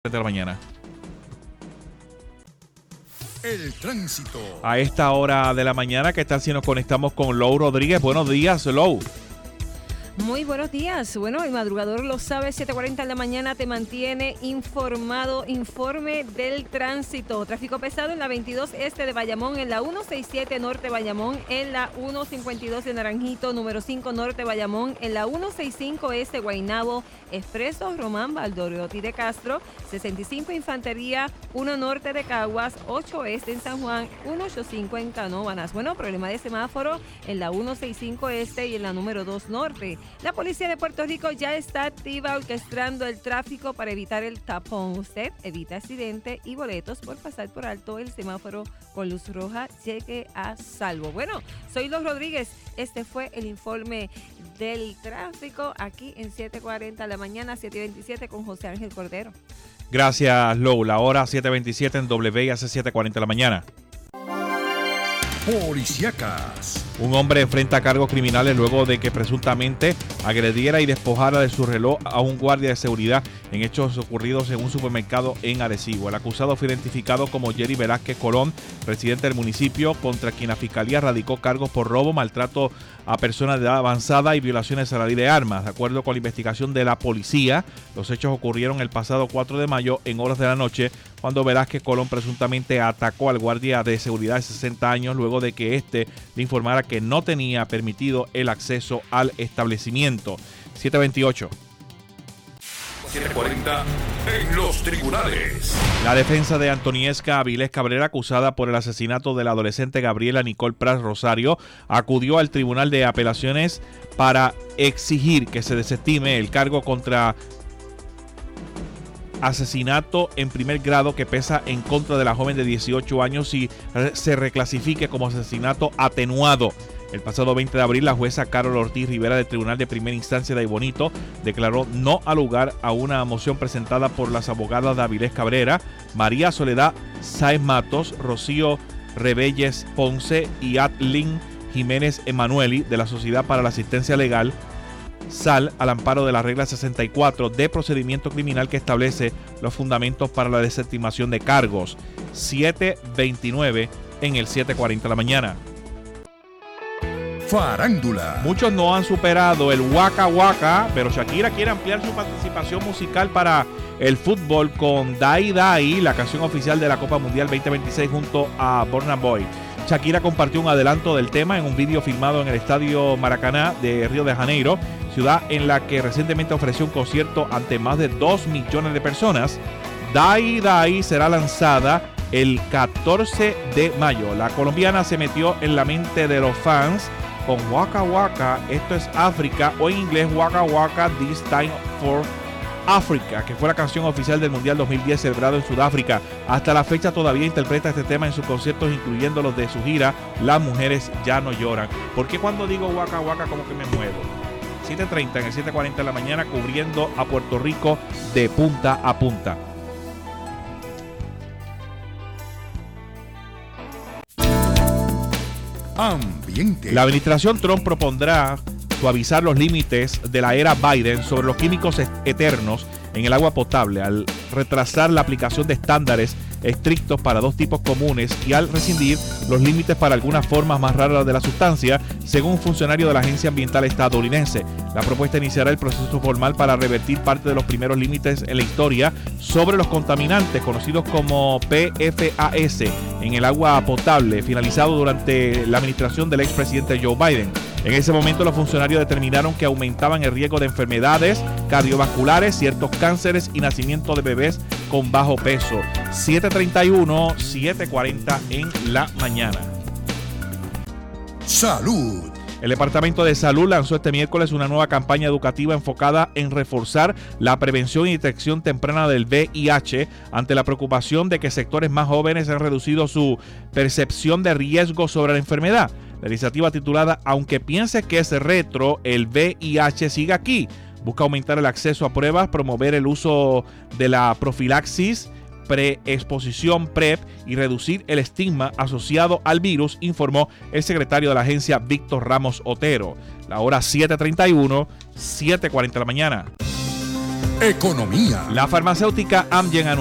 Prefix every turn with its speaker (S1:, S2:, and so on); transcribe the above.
S1: de la mañana.
S2: El tránsito.
S1: A esta hora de la mañana, ¿qué tal si nos conectamos con Lou Rodríguez? Buenos días, Lou.
S3: Muy buenos días. Bueno, el madrugador lo sabe, 7:40 en la mañana te mantiene informado. Informe del tránsito. Tráfico pesado en la 22 este de Bayamón, en la 167 norte Bayamón, en la 152 de Naranjito, número 5 norte Bayamón, en la 165 este Guaynabo, Expreso Román Valdoriotti de Castro, 65 Infantería, 1 norte de Caguas, 8 este en San Juan, 185 en Canóvanas. Bueno, problema de semáforo en la 165 este y en la número 2 norte. La policía de Puerto Rico ya está activa orquestando el tráfico para evitar el tapón. Usted evita accidente y boletos por pasar por alto el semáforo con luz roja. Llegue a salvo. Bueno, soy Lou Rodríguez. Este fue el informe del tráfico aquí en 7:40 de la mañana, 7:27 con José Ángel Cordero.
S1: Gracias, Lou. La hora 7:27 en WIAC 7:40 de la mañana.
S2: Policíacas.
S1: Un hombre enfrenta cargos criminales luego de que presuntamente agrediera y despojara de su reloj a un guardia de seguridad en hechos ocurridos en un supermercado en Arecibo. El acusado fue identificado como Jerry Velázquez Colón, residente del municipio, contra quien la fiscalía radicó cargos por robo, maltrato a personas de edad avanzada y violaciones a la ley de armas. De acuerdo con la investigación de la policía, los hechos ocurrieron el pasado 4 de mayo en horas de la noche, cuando Velázquez Colón presuntamente atacó al guardia de seguridad de 60 años luego de que éste le informara que no tenía permitido el acceso al establecimiento. 7:28.
S2: 7:40 en los tribunales.
S1: La defensa de Antoniesca Avilés Cabrera, acusada por el asesinato de la adolescente Gabriela Nicole Prats Rosario, acudió al Tribunal de Apelaciones para exigir que se desestime el cargo contra asesinato en primer grado que pesa en contra de la joven de 18 años y se reclasifique como asesinato atenuado. El pasado 20 de abril, la jueza Carol Ortiz Rivera del Tribunal de Primera Instancia de Aybonito declaró no al lugar a una moción presentada por las abogadas de Avilés Cabrera, María Soledad Sáez Matos, Rocío Rebelles Ponce y Atlin Jiménez Emanueli de la Sociedad para la Asistencia Legal, SAL, al amparo de la regla 64 de procedimiento criminal que establece los fundamentos para la desestimación de cargos. 7:29 en el 7:40 de la mañana.
S2: Farándula.
S1: Muchos no han superado el Waka Waka, pero Shakira quiere ampliar su participación musical para el fútbol con Dai Dai, la canción oficial de la Copa Mundial 2026 junto a Burna Boy. Shakira compartió un adelanto del tema en un vídeo filmado en el Estadio Maracaná de Río de Janeiro, ciudad en la que recientemente ofreció un concierto ante más de 2 millones de personas. Dai Dai será lanzada el 14 de mayo. La colombiana se metió en la mente de los fans con Waka Waka, esto es África, o en inglés Waka Waka, This Time for Africa, que fue la canción oficial del Mundial 2010 celebrado en Sudáfrica. Hasta la fecha todavía interpreta este tema en sus conciertos, incluyendo los de su gira Las Mujeres Ya No Lloran. ¿Por qué cuando digo Waka Waka como que me muevo? 7:30 en el 7:40 de la mañana, cubriendo a Puerto Rico de punta a punta.
S2: Ambiente.
S1: La administración Trump propondrá suavizar los límites de la era Biden sobre los químicos eternos en el agua potable al retrasar la aplicación de estándares estrictos para 2 tipos comunes y al rescindir los límites para algunas formas más raras de la sustancia, según un funcionario de la Agencia Ambiental estadounidense. La propuesta iniciará el proceso formal para revertir parte de los primeros límites en la historia sobre los contaminantes conocidos como PFAS en el agua potable, finalizado durante la administración del expresidente Joe Biden. En ese momento los funcionarios determinaron que aumentaban el riesgo de enfermedades cardiovasculares, ciertos cánceres y nacimiento de bebés con bajo peso. 7:31, 7:40 en la mañana.
S2: Salud.
S1: El Departamento de Salud lanzó este miércoles una nueva campaña educativa enfocada en reforzar la prevención y detección temprana del VIH ante la preocupación de que sectores más jóvenes han reducido su percepción de riesgo sobre la enfermedad. La iniciativa titulada Aunque pienses que es retro, el VIH sigue aquí, busca aumentar el acceso a pruebas, promover el uso de la profilaxis, preexposición PrEP y reducir el estigma asociado al virus, informó el secretario de la agencia Víctor Ramos Otero. La hora 7:31, 7:40 de la mañana.
S2: Economía.
S1: La farmacéutica Amgen